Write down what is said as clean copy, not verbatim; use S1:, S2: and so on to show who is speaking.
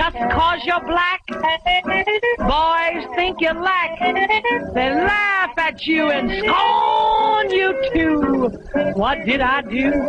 S1: Just 'cause you're black, boys think you lack. They laugh at you and scorn you too. What did I do?